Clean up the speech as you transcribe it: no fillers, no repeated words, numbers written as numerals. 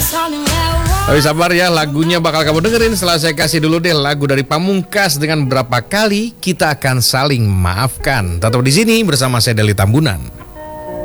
Tapi sabar ya, lagunya bakal kamu dengerin. Setelah saya kasih dulu deh lagu dari Pamungkas dengan berapa kali kita akan saling maafkan. Tetap di sini bersama saya Deli Tambunan.